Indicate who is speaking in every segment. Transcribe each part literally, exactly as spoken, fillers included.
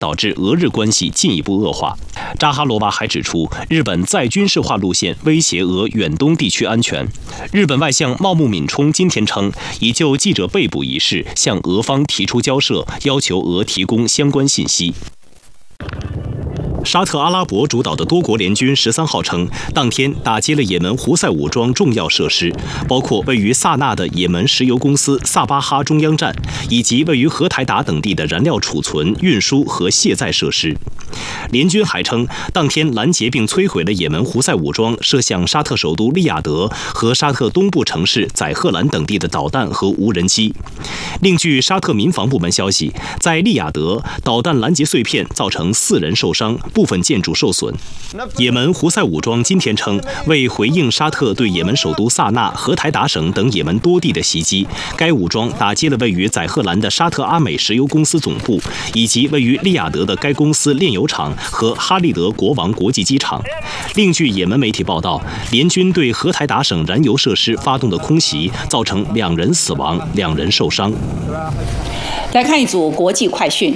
Speaker 1: 导致俄日关系进一步恶化。扎哈罗娃还指出，日本再军事化路线威胁俄远东地区安全。日本外相茂木敏充今天称，已就记者被捕一事向俄方提出交涉，要求俄提供相关信息。沙特阿拉伯主导的多国联军十三号称，当天打击了也门胡塞武装重要设施，包括位于萨那的也门石油公司萨巴哈中央站，以及位于荷台达等地的燃料储存、运输和卸载设施。联军还称，当天拦截并摧毁了也门胡塞武装射向沙特首都利雅得和沙特东部城市载赫兰等地的导弹和无人机。另据沙特民防部门消息，在利雅得，导弹拦截碎片造成四人受伤，部分建筑受损。也门胡塞武装今天称，为回应沙特对也门首都萨那、荷台达省等也门多地的袭击，该武装打击了位于载赫兰的沙特阿美石油公司总部，以及位于利雅得的该公司炼油厂和哈利德国王国际机场。另据也门媒体报道，联军对荷台达省燃油设施发动的空袭，造成两人死亡，两人受伤。
Speaker 2: 来看一组国际快讯。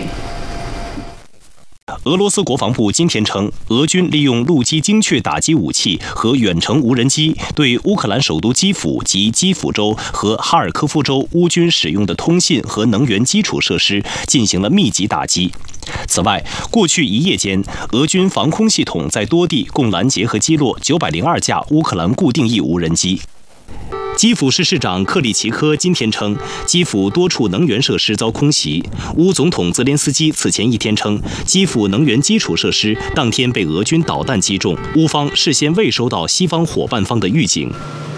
Speaker 1: 俄罗斯国防部今天称，俄军利用陆基精确打击武器和远程无人机，对乌克兰首都基辅及基辅州和哈尔科夫州乌军使用的通信和能源基础设施进行了密集打击。此外，过去一夜间，俄军防空系统在多地共拦截和击落九百零二架乌克兰固定翼无人机。基辅市市长克里奇科今天称，基辅多处能源设施遭空袭。乌总统泽连斯基此前一天称，基辅能源基础设施当天被俄军导弹击中，乌方事先未收到西方伙伴方的预警。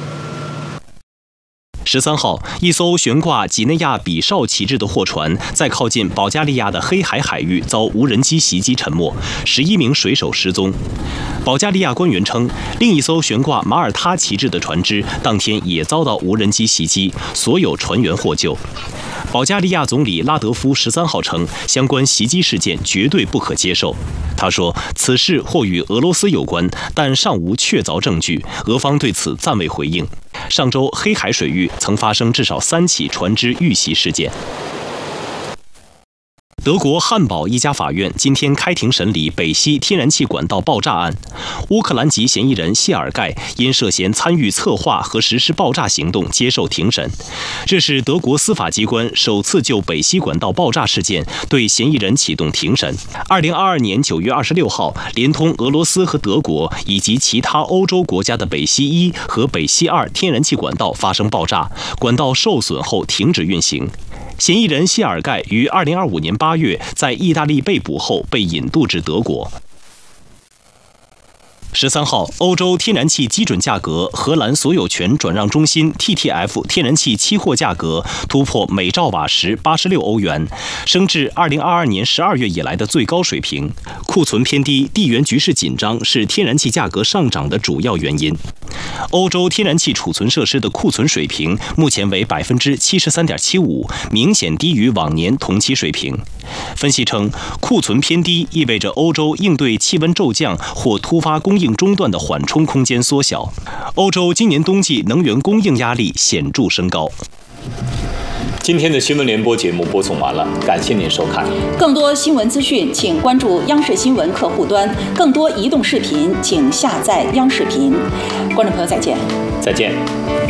Speaker 1: 十三号，一艘悬挂几内亚比绍旗帜的货船在靠近保加利亚的黑海海域遭无人机袭击沉没，十一名水手失踪。保加利亚官员称，另一艘悬挂马耳他旗帜的船只当天也遭到无人机袭击，所有船员获救。保加利亚总理拉德夫十三号称，相关袭击事件绝对不可接受。他说，此事或与俄罗斯有关，但尚无确凿证据，俄方对此暂未回应。上周，黑海水域曾发生至少三起船只遇袭事件。德国汉堡一家法院今天开庭审理北溪天然气管道爆炸案，乌克兰籍嫌疑人谢尔盖因涉嫌参与策划和实施爆炸行动接受庭审。这是德国司法机关首次就北溪管道爆炸事件对嫌疑人启动庭审。二零二二年九月二十六号，连通俄罗斯和德国以及其他欧洲国家的北溪一和北溪二天然气管道发生爆炸，管道受损后停止运行。嫌疑人谢尔盖于二零二五年八月在意大利被捕后被引渡至德国。十三号，欧洲天然气基准价格荷兰所有权转让中心 T T F 天然气期货价格突破每兆瓦时八十六欧元，升至二零二二年十二月以来的最高水平。库存偏低、地缘局势紧张是天然气价格上涨的主要原因。欧洲天然气储存设施的库存水平目前为百分之七十三点七五，明显低于往年同期水平。分析称，库存偏低意味着欧洲应对气温骤降或突发供应中断的缓冲空间缩小。欧洲今年冬季能源供应压力显著升高。
Speaker 3: 今天的新闻联播节目播送完了，感谢您收看。
Speaker 2: 更多新闻资讯，请关注央视新闻客户端；更多移动视频，请下载央视频。观众朋友，再见。
Speaker 3: 再见。